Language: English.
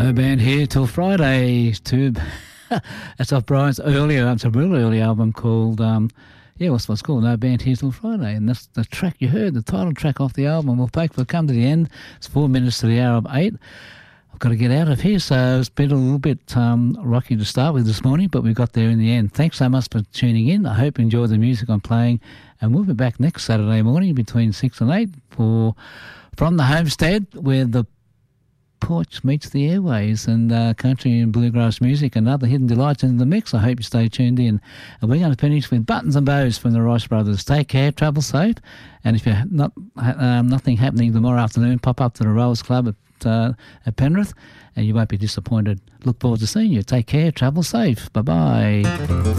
No band here till Friday. That's off Brian's earlier. It's a real early album called, what's it called? No Band Here Till Friday. And that's the track you heard, the title track off the album. Well, folks, we've come to the end. It's 4 minutes to the hour of 8. I've got to get out of here, so it's been a little bit rocky to start with this morning, but we got there in the end. Thanks so much for tuning in. I hope you enjoyed the music I'm playing, and we'll be back next Saturday morning between 6 and 8 from the homestead, where the porch meets the airways, and country and bluegrass music and other hidden delights in the mix. I hope you stay tuned in. And we're going to finish with Buttons and Bows from the Rice Brothers. Take care, travel safe, and if you're nothing happening tomorrow afternoon, pop up to the Rowers Club at Penrith, and you won't be disappointed. Look forward to seeing you. Take care, travel safe. Bye-bye.